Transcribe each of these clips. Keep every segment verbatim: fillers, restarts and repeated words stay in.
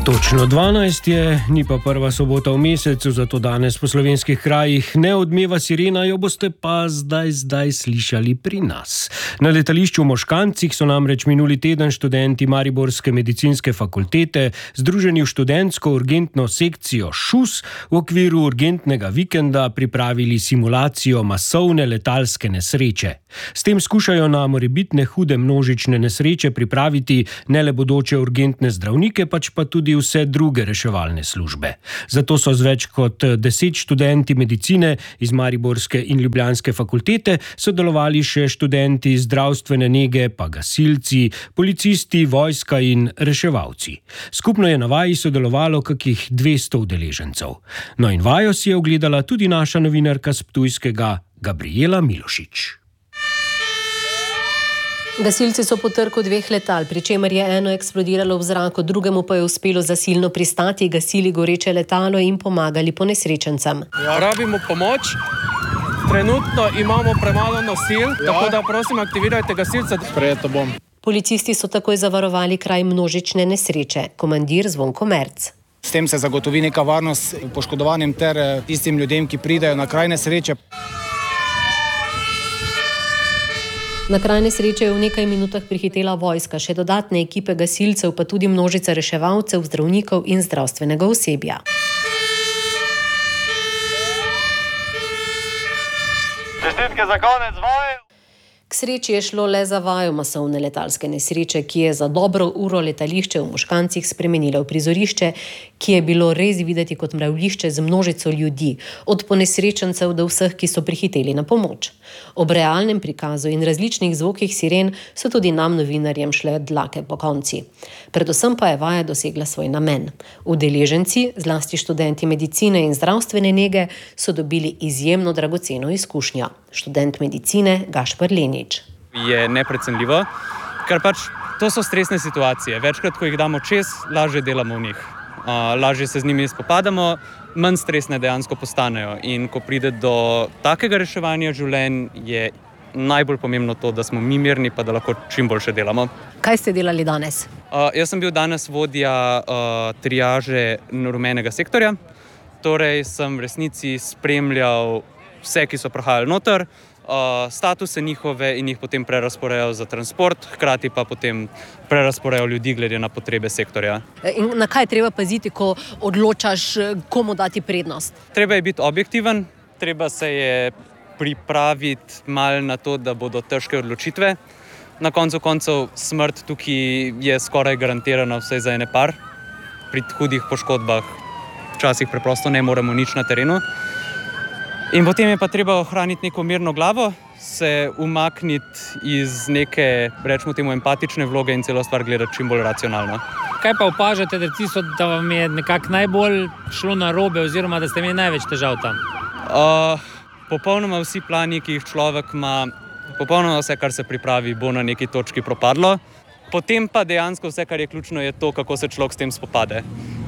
Točno dvanajst je, ni pa prva sobota v mesecu, zato danes po slovenskih krajih ne odmeva sirena, jo boste pa zdaj, zdaj slišali pri nas. Na letališču v Moškancih so namreč minuli teden študenti Mariborske medicinske fakultete združeni v študentsko urgentno sekcijo ŠUS v okviru urgentnega vikenda pripravili simulacijo masovne letalske nesreče. S tem skušajo na morebitne hude množične nesreče pripraviti ne le bodoče urgentne zdravnike, pač pa tudi vse druge reševalne službe. Zato so z več kot deset študenti medicine iz Mariborske in Ljubljanske fakultete sodelovali še študenti zdravstvene nege, pa gasilci, policisti, vojska in reševalci. Skupno je na vaji sodelovalo kakih dvesto udeležencev. No in vajo si je ogledala tudi naša novinarka s Ptujskega, Gabriela Milošič. Gasilci so po trku dveh letal, pri čemer je eno eksplodiralo v zraku, drugemu pa je uspelo zasilno pristati, gasili goreče letalo in pomagali ponesrečencem. Ja. Rabimo pomoč, trenutno imamo premalo nosil, ja. Tako da prosim aktivirajte gasilce. Sprejeto bom. Policisti so takoj zavarovali kraj množične nesreče, komandir Zvonko Merc. S tem se zagotovi neka varnost poškodovanim ter tistim ljudem, ki pridejo na kraj nesreče. Na kraj nesreče je v nekaj minutah prihitela vojska, še dodatne ekipe gasilcev, pa tudi množica reševalcev, zdravnikov in zdravstvenega osebja. Čestitke za konec vaje! K sreči je šlo le za vajo masovne letalske nesreče, ki je za dobro uro letališče v Moškancih spremenila v prizorišče, ki je bilo res videti kot mravljišče z množico ljudi, od ponesrečencev do vseh, ki so prihiteli na pomoč. Ob realnem prikazu in različnih zvokih siren so tudi nam novinarjem šle dlake po konci. Predvsem pa je vaja dosegla svoj namen. Udeleženci, zlasti študenti medicine in zdravstvene nege, so dobili izjemno dragoceno izkušnjo. Študent medicine Gašper Lenič. Je neprecenljivo, ker pač to so stresne situacije. Večkrat, ko jih damo čez, lažje delamo v njih. Uh, lažje se z njimi spopadamo, manj stresne dejansko postanejo. In ko pride do takega reševanja življenj, je najbolj pomembno to, da smo mi mirni, pa da lahko čim boljše delamo. Kaj ste delali danes? Uh, jaz sem bil danes vodja uh, triaže rumenega sektorja. Torej sem v resnici spremljal vse, ki so prihajali noter, uh, statuse njihove in jih potem prerasporejal za transport, hkrati pa potem prerasporejal ljudi glede na potrebe sektorja. In na kaj treba paziti, ko odločaš, komu dati prednost? Treba je biti objektiven, treba se je pripraviti malo na to, da bodo težke odločitve. Na koncu koncev smrt tukaj je skoraj garantirana vsaj za ene par. Pri hudih poškodbah včasih preprosto ne moremo nič na terenu. In potem je pa treba ohraniti neko mirno glavo, se umakniti iz neke, rečemo temu, empatične vloge in celo stvar gledati čim bolj racionalno. Kaj pa opažate, da tisto, da vam je nekako najbolj šlo na robe oziroma da ste imeli največ težav tam? Uh, popolnoma vsi plani, ki jih človek ima, popolnoma vse, kar se pripravi, bo na neki točki propadlo. Potem pa dejansko vse, kar je ključno, je to, kako se človek s tem spopade.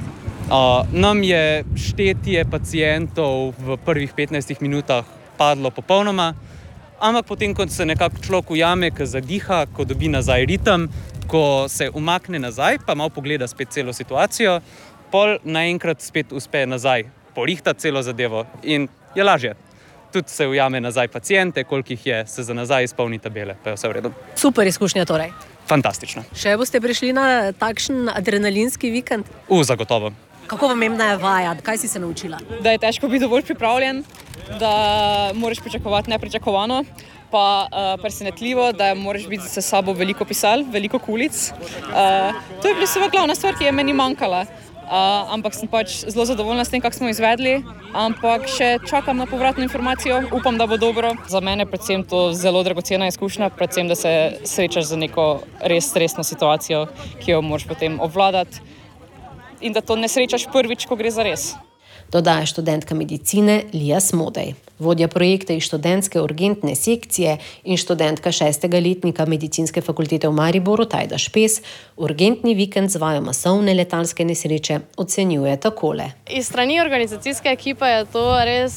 Uh, nam je štetje pacientov v prvih petnajstih minutah padlo popolnoma, ampak potem, ko se nekako človek ujame, ko zadiha, ko dobi nazaj ritem, ko se umakne nazaj, pa malo pogleda spet celo situacijo, pol naenkrat spet uspe nazaj porihtati celo zadevo in je lažje. Tudi se ujame nazaj paciente, koliko jih je, se za nazaj izpolni tabele, pa je vse v redu. Super izkušnja torej. Fantastično. Še boste prišli na takšen adrenalinski vikend? U, zagotovo. Kako pomembna je vaja? Kaj si se naučila? Da je težko biti dovolj pripravljen, da moraš pričakovati nepričakovano, pa uh, presenetljivo, da moraš biti s sabo veliko pisal, veliko kulic. Uh, to je bila seveda glavna stvar, ki je meni manjkala. Uh, ampak sem pač zelo zadovoljna s tem, kako smo izvedli, ampak še čakam na povratno informacijo, upam, da bo dobro. Za mene predvsem to zelo dragocena izkušnja, predvsem, da se srečaš z neko res stresno situacijo, ki jo moraš potem obvladati in da to ne srečaš prvič, ko gre za res. Dodaja študentka medicine Lija Smodej. Vodja projekta iz študentske urgentne sekcije in študentka šestega letnika medicinske fakultete v Mariboru Tajda Špes urgentni vikend z vajo masovne letalske nesreče ocenjuje takole. Iz strani organizacijske ekipe je to res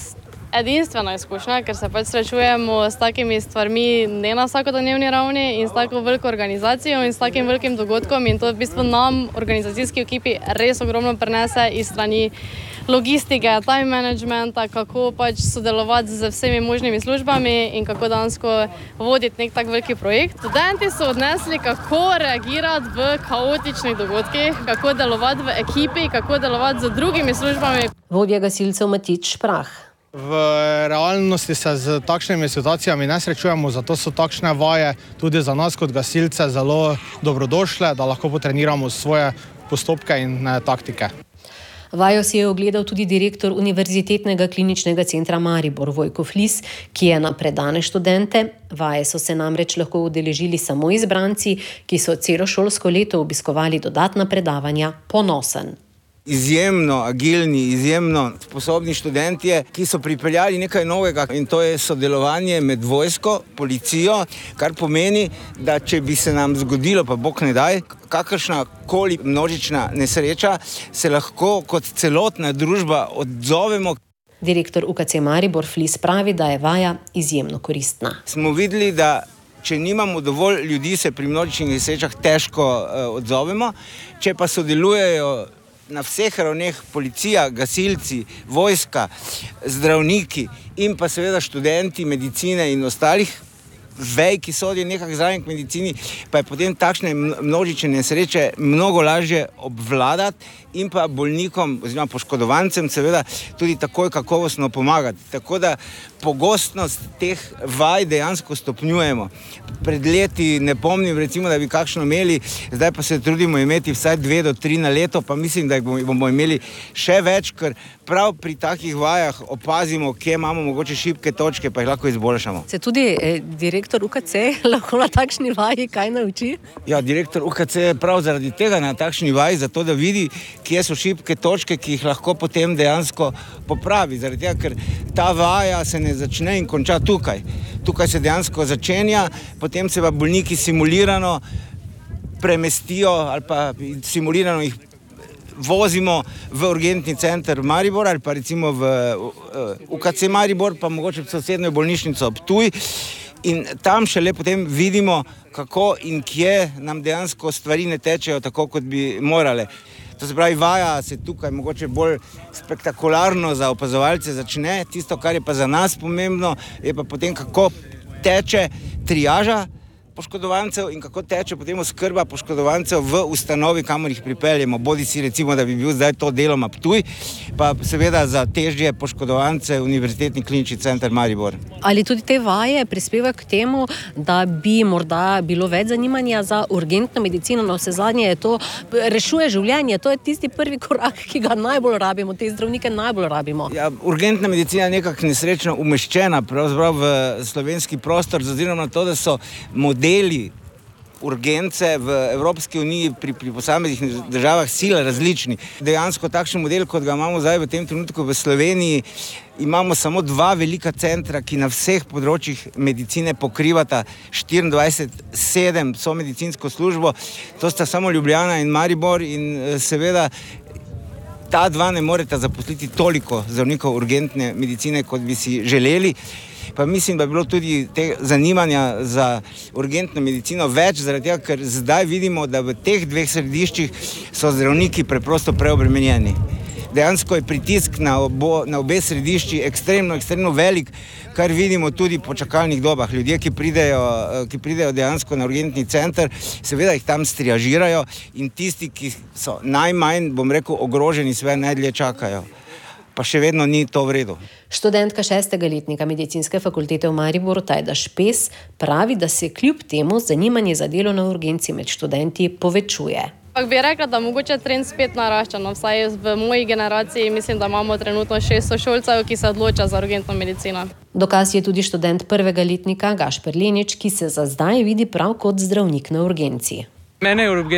edinstvena izkušnja, ker se pač srečujemo s takimi stvarmi ne na vsakodnevni ravni in s tako veliko organizacijo in s takim velikim dogodkom in to v bistvu nam, organizacijski ekipi, res ogromno prenese iz strani logistike, time managementa, kako pač sodelovati z vsemi možnimi službami in kako dansko voditi nek tak veliki projekt. Študenti so odnesli, kako reagirati v kaotičnih dogodkih, kako delovati v ekipi, kako delovati z drugimi službami. Vodja gasilcev Matič Šprah. V realnosti se z takšnimi situacijami ne srečujemo, zato so takšne vaje tudi za nas kot gasilce zelo dobrodošle, da lahko potreniramo svoje postopke in taktike. Vajo si je ogledal tudi direktor Univerzitetnega kliničnega centra Maribor Vojko Flis, ki je na predane študente. Vaje so se namreč lahko udeležili samo izbranci, ki so celo šolsko leto obiskovali dodatna predavanja, ponosen. Izjemno agilni, izjemno sposobni študentje, ki so pripeljali nekaj novega in to je sodelovanje med vojsko, policijo, kar pomeni, da če bi se nam zgodilo, pa bog ne daj, kakršna koli množična nesreča, se lahko kot celotna družba odzovemo. Direktor U K C Maribor Flis pravi, da je vaja izjemno koristna. Smo videli, da če nimamo dovolj ljudi, se pri množičnih nesrečah težko uh, odzovemo, če pa sodelujejo na vseh ravneh policija, gasilci, vojska, zdravniki in pa seveda študenti medicine in ostalih vej, ki sodijo nekako zraven k medicini, pa je potem takšne množične nesreče mnogo lažje obvladati in pa bolnikom oziroma poškodovancem seveda tudi takoj kakovostno pomagati. Tako da pogostnost teh vaj dejansko stopnjujemo. Pred leti ne pomnim recimo, da bi kakšno imeli, zdaj pa se trudimo imeti vsaj dve do tri na leto, pa mislim, da jih bomo imeli še več, ker prav pri takih vajah opazimo, kje imamo mogoče šibke točke, pa jih lahko izboljšamo. Se tudi eh, direktor U K C lahko na takšni vaji kaj nauči? Ja, direktor U K C je prav zaradi tega na takšni vaji, zato da vidi, kje so šibke točke, ki jih lahko potem dejansko popravi. Zaradi tega, ker ta vaja se ne začne in konča tukaj. Tukaj se dejansko začenja, potem se pa bolniki simulirano premestijo ali pa simulirano jih vozimo v urgentni center Maribor ali pa recimo v U K C Maribor, pa mogoče v sosednjo bolnišnico Ptuj. In tam šele potem vidimo, kako in kje nam dejansko stvari ne tečejo tako, kot bi morale. To se pravi, vaja se tukaj mogoče bolj spektakularno za opazovalce začne, tisto, kar je pa za nas pomembno, je pa potem, kako teče triaža poškodovancev in kako teče potem oskrba poškodovancev v ustanovi, kamor jih pripeljemo. Bodi si recimo, da bi bil zdaj to deloma Ptuj, pa seveda za težje poškodovance Univerzitetni klinični center Maribor. Ali tudi te vaje prispevajo k temu, da bi morda bilo več zanimanja za urgentno medicino, na vse zadnje je to, rešuje življenje, to je tisti prvi korak, ki ga najbolj rabimo, te zdravnike najbolj rabimo. Ja, urgentna medicina je nekako nesrečno umeščena pravzaprav v slovenski prostor, z ozirom na to, da so modeli urgence v Evropski uniji pri, pri posameznih državah sila različni. Dejansko takšen model, kot ga imamo zdaj v tem trenutku v Sloveniji, imamo samo dva velika centra, ki na vseh področjih medicine pokrivata štiriindvajset sedem so medicinsko službo. To sta samo Ljubljana in Maribor in seveda ta dva ne moreta zaposliti toliko zdravnikov urgentne medicine, kot bi si želeli. Pa mislim, da bi bilo tudi te zanimanja za urgentno medicino več, zaradi tega, ker zdaj vidimo, da v teh dveh središčih so zdravniki preprosto preobremenjeni. Dejansko je pritisk na, obo, na obe središči ekstremno, ekstremno velik, kar vidimo tudi po čakalnih dobah. Ljudje, ki pridejo, ki pridejo dejansko na urgentni center, seveda jih tam striažirajo in tisti, ki so najmanj, bom rekel, ogroženi, sve najdlje čakajo. Pa še vedno ni to v redu. Študentka šestega letnika medicinske fakultete v Mariboru Tajda Špes pravi, da se kljub temu zanimanje za delo na urgenci med študenti povečuje. Pak bi rekla, da mogoče trend spet narašča, no vsaj v moji generaciji mislim, da imamo trenutno šest sošolcev, ki se odloča za urgentno medicino. Dokaz je tudi študent prvega letnika Gašper Lenič, ki se za zdaj vidi prav kot zdravnik na urgenci. Mene je